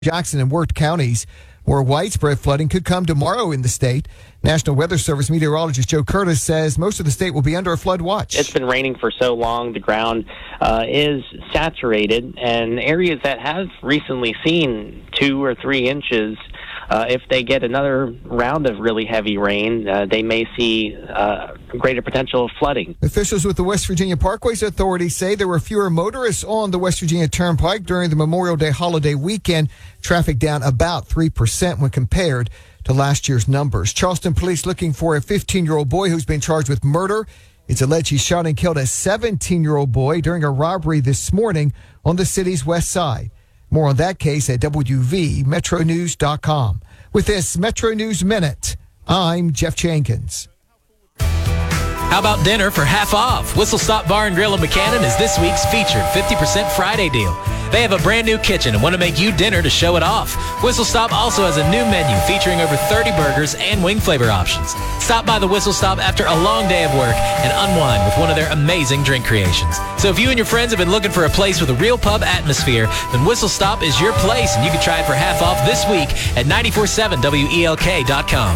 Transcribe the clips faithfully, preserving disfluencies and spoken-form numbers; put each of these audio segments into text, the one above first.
Jackson and Wirt counties. More widespread flooding could come tomorrow in the state. National Weather Service meteorologist Joe Curtis says most of the state will be under a flood watch. It's been raining for so long, the ground uh, is saturated, and areas that have recently seen two or three inches, uh, if they get another round of really heavy rain, uh, they may see uh, greater potential of flooding. Officials with the West Virginia Parkways Authority say there were fewer motorists on the West Virginia Turnpike during the Memorial Day holiday weekend. Traffic down about three percent when compared to last year's numbers. Charleston police looking for a fifteen-year-old boy who's been charged with murder. It's alleged he shot and killed a seventeen-year-old boy during a robbery this morning on the city's west side. More on that case at W V Metro News dot com. With this Metro News Minute, I'm Jeff Jenkins. How about dinner for half off? Whistle Stop Bar and Grill in Buchanan is this week's featured fifty percent Friday deal. They have a brand new kitchen and want to make you dinner to show it off. Whistle Stop also has a new menu featuring over thirty burgers and wing flavor options. Stop by the Whistle Stop after a long day of work and unwind with one of their amazing drink creations. So if you and your friends have been looking for a place with a real pub atmosphere, then Whistle Stop is your place, and you can try it for half off this week at nine four seven W E L K dot com.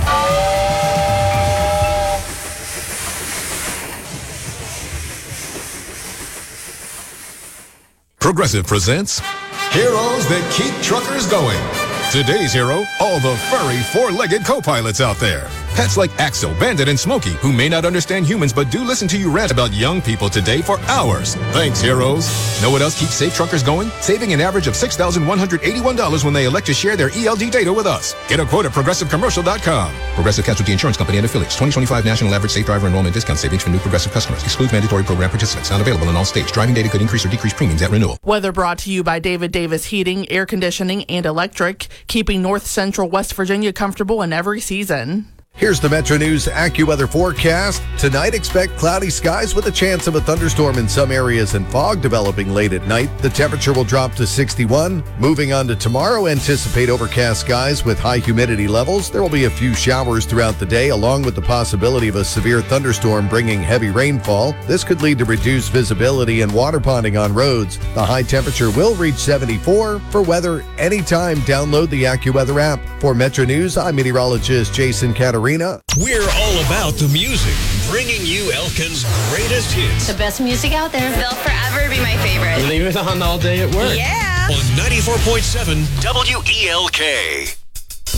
Progressive presents Heroes That Keep Truckers Going. Today's hero, all the furry four-legged co-pilots out there. Pets like Axel, Bandit, and Smokey, who may not understand humans but do listen to you rant about young people today for hours. Thanks, heroes. Know what else keeps safe truckers going? Saving an average of six thousand one hundred eighty-one dollars when they elect to share their E L D data with us. Get a quote at Progressive Commercial dot com. Progressive Casualty Insurance Company and affiliates. twenty twenty-five National Average Safe Driver Enrollment Discount Savings for new Progressive customers. Excludes mandatory program participants. Not available in all states. Driving data could increase or decrease premiums at renewal. Weather brought to you by David Davis Heating, Air Conditioning, and Electric, keeping North Central West Virginia comfortable in every season. Here's the Metro News AccuWeather forecast. Tonight, expect cloudy skies with a chance of a thunderstorm in some areas and fog developing late at night. The temperature will drop to sixty-one. Moving on to tomorrow, anticipate overcast skies with high humidity levels. There will be a few showers throughout the day, along with the possibility of a severe thunderstorm bringing heavy rainfall. This could lead to reduced visibility and water ponding on roads. The high temperature will reach seventy-four. For weather anytime, download the AccuWeather app. For Metro News, I'm meteorologist Jason Catarina. We're all about the music, bringing you Elkin's greatest hits. The best music out there. They'll forever be my favorite. Leave it on all day at work. Yeah. On ninety-four point seven W E L K.